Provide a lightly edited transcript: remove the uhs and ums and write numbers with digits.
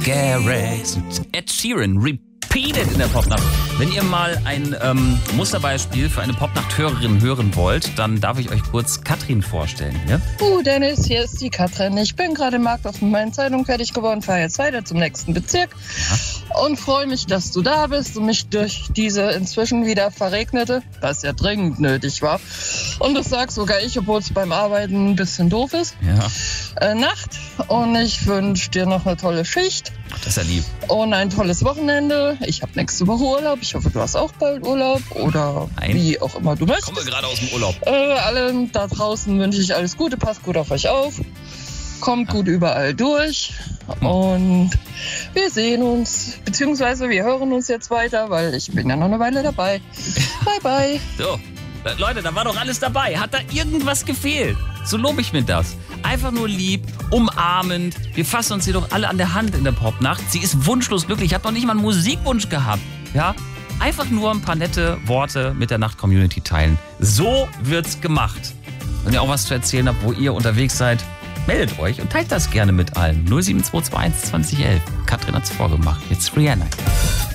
Garrix und Ed Sheeran, Repeated in der Popnacht. Wenn ihr mal ein Musterbeispiel für eine Popnacht-Hörerin hören wollt, dann darf ich euch kurz Katrin vorstellen. Ja? Dennis, hier ist die Katrin. Ich bin gerade im Markthof mit meinen Zeitungen fertig geworden, fahre jetzt weiter zum nächsten Bezirk und freue mich, dass du da bist und mich durch diese inzwischen wieder verregnete, was ja dringend nötig war, und das sag sogar ich, obwohl es beim Arbeiten ein bisschen doof ist, Nacht. Und ich wünsche dir noch eine tolle Schicht. Ach, das ist ja lieb. Und ein tolles Wochenende. Ich habe nächste Woche Urlaub. Ich hoffe, du hast auch bald Urlaub oder wie auch immer du möchtest. Ich komme gerade aus dem Urlaub. Allen da draußen wünsche ich alles Gute. Passt gut auf euch auf. Kommt gut überall durch. Und wir sehen uns, beziehungsweise wir hören uns jetzt weiter, weil ich bin ja noch eine Weile dabei. Bye, bye. So, Leute, da war doch alles dabei. Hat da irgendwas gefehlt? So lobe ich mir das. Einfach nur lieb, umarmend. Wir fassen uns hier doch alle an der Hand in der Popnacht. Sie ist wunschlos glücklich. Ich habe noch nicht mal einen Musikwunsch gehabt. Ja? Einfach nur ein paar nette Worte mit der Nacht-Community teilen. So wird's gemacht. Wenn ihr auch was zu erzählen habt, wo ihr unterwegs seid, meldet euch und teilt das gerne mit allen. 07221 2011. Katrin hat's vorgemacht. Jetzt Rihanna.